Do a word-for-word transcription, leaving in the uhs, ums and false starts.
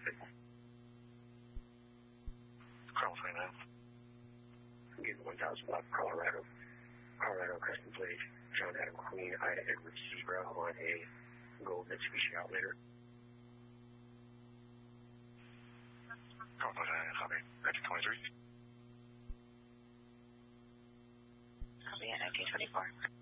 traffic. Carl twenty-nine. Give one thousand block Colorado. Colorado custom plate. John Adam Queen, Ida Edward Zebra on a gold Mitsubishi Outlander. Carl twenty-nine, copy. nineteen twenty-three. Copy at nineteen twenty-four.